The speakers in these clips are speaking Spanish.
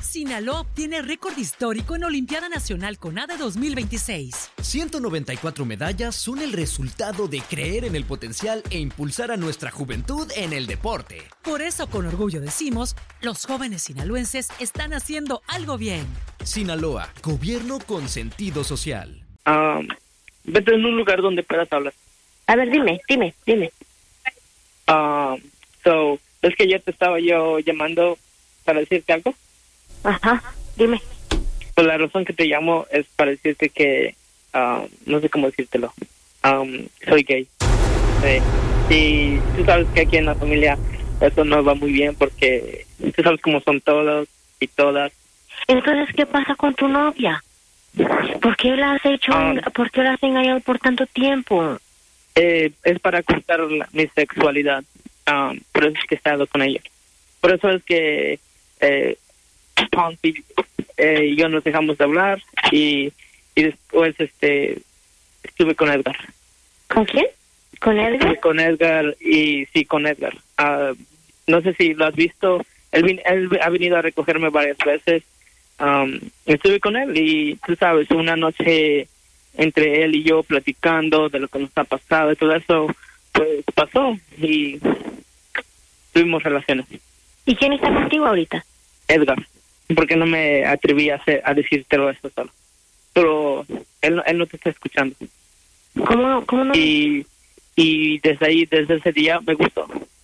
Sinaloa obtiene récord histórico en Olimpiada Nacional CONADE 2026. 194 medallas son el resultado de creer en el potencial e impulsar a nuestra juventud en el deporte. Por eso, con orgullo decimos, los jóvenes sinaloenses están haciendo algo bien. Sinaloa, gobierno con sentido social. Vete en un lugar donde puedas hablar. A ver, dime. Es que ya te estaba yo llamando para decirte algo. Ajá, dime. Pues la razón que te llamo es para decirte que, no sé cómo decírtelo, soy gay. Y tú sabes que aquí en la familia eso no va muy bien porque tú sabes cómo son todos y todas. Entonces, ¿qué pasa con tu novia? ¿Por qué la has hecho, por qué la has engañado por tanto tiempo? Es para ocultar mi sexualidad, por eso es que he estado con ella. Por eso es que Ponzi y yo nos dejamos de hablar y después estuve con Edgar. ¿Con quién? ¿Con Edgar? Con Edgar y sí, con Edgar. No sé si lo has visto, él ha venido a recogerme varias veces. Estuve con él y tú sabes, una noche entre él y yo platicando de lo que nos ha pasado y todo eso, pues pasó y tuvimos relaciones. ¿Y quién está contigo ahorita? Edgar, porque no me atreví a decírtelo esto solo. Pero él no te está escuchando. ¿Cómo no? Y desde ese día me gustó.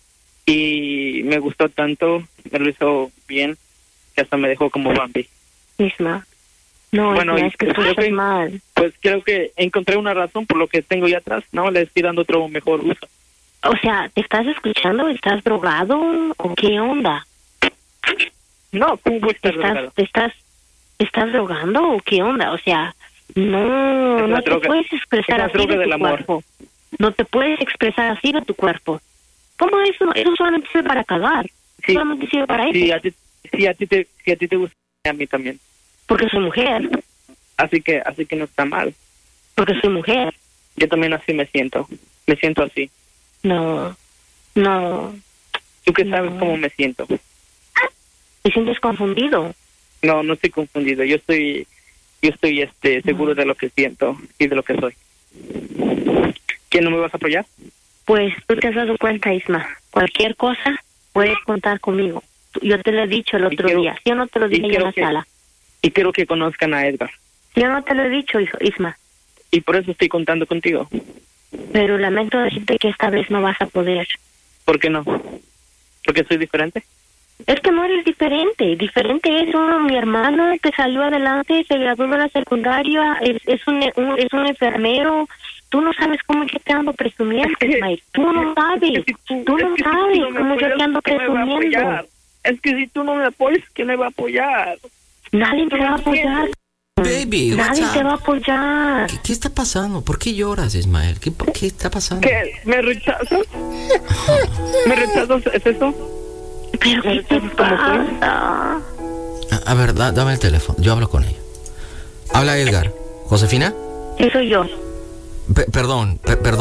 Y me gustó tanto, me lo hizo bien, que hasta me dejó como Bambi. Isma. No, bueno, es que tú estás mal. Pues creo que encontré una razón por lo que tengo ya atrás, ¿no? Le estoy dando otro mejor uso. O sea, ¿te estás escuchando? ¿Estás drogado? ¿O qué onda? No, ¿cómo estás drogado? ¿Estás drogando o qué onda? O sea, no te puedes expresar así de tu cuerpo. No te puedes expresar así de tu cuerpo. ¿Cómo eso? Eso solamente sirve para cagar. Sí. Solamente sirve para eso. Sí, a ti te gusta, a mí también. Porque soy mujer. Así que no está mal. Porque soy mujer. Yo también así me siento así. No. ¿Tú qué sabes cómo me siento? ¿Te sientes confundido? No estoy confundido. Yo estoy seguro de lo que siento y de lo que soy. ¿Qué, no me vas a apoyar? Pues tú te has dado cuenta, Isma. Cualquier cosa puedes contar conmigo. Yo te lo he dicho el otro día. Yo no te lo dije en la sala. Y quiero que conozcan a Edgar. Yo no te lo he dicho, Isma. Y por eso estoy contando contigo. Pero lamento decirte que esta vez no vas a poder. ¿Por qué no? ¿Porque soy diferente? Es que no eres diferente. Diferente es mi hermano que salió adelante, se graduó de la secundaria, es un enfermero. Tú no sabes cómo yo te ando presumiendo, Ismael. Tú no sabes cómo yo te ando presumiendo. Es que si tú no me apoyas, ¿quién me va a apoyar? Nadie te va a apoyar. Baby, nadie te va a apoyar. ¿Qué está pasando? ¿Por qué lloras, Ismael? ¿Qué está pasando? ¿Qué? ¿Me rechazas? ¿Me rechazas? ¿Es eso? ¿Pero qué te pasa? A ver, dame el teléfono. Yo hablo con ella. Habla Edgar. ¿Josefina? Sí, soy yo. Perdón.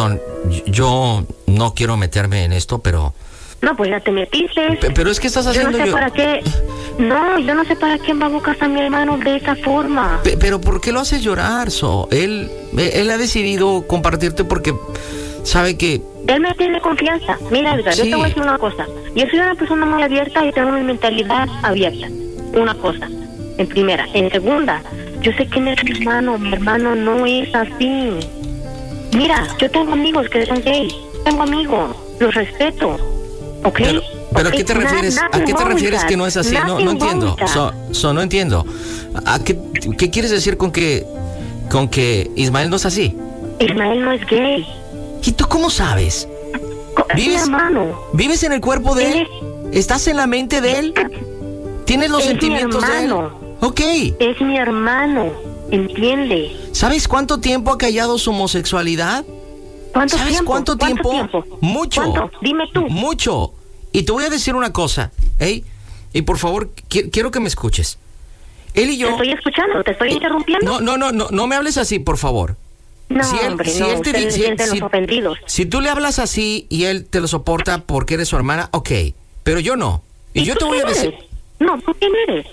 Yo no quiero meterme en esto, pero... No, pues ya te metiste. Pero es que estás haciendo... Yo no sé para qué... No, yo no sé para quién va a buscar a mi hermano de esa forma. Pero ¿por qué lo haces llorar, So? Él ha decidido compartirte porque sabe que... Él me tiene confianza. Mira, Edgar, yo te voy a decir una cosa. Yo soy una persona muy abierta y tengo mi mentalidad abierta. Una cosa, en primera. En segunda, yo sé quién es mi hermano no es así. Mira, yo tengo amigos que son gays. Tengo amigos, los respeto. ¿Ok? ¿Pero a qué te refieres? ¿A qué te refieres que no es así? No entiendo. No entiendo. ¿Qué quieres decir con que Ismael no es así? Ismael no es gay. ¿Y tú cómo sabes? Es mi hermano. ¿Vives en el cuerpo de él? ¿Estás en la mente de él? ¿Tienes los sentimientos de él? Ok. Es mi hermano. ¿Entiende? ¿Sabes cuánto tiempo ha callado su homosexualidad? ¿Sabes cuánto tiempo? Mucho. ¿Cuánto? Dime tú. Mucho. Y te voy a decir una cosa, ¿eh? Y por favor, quiero que me escuches. Él y yo... Te estoy escuchando, te estoy interrumpiendo. No me hables así, por favor. No, si tú le hablas así y él te lo soporta porque eres su hermana, ok. Pero yo no. Y yo te voy a decir... No, ¿tú quién eres?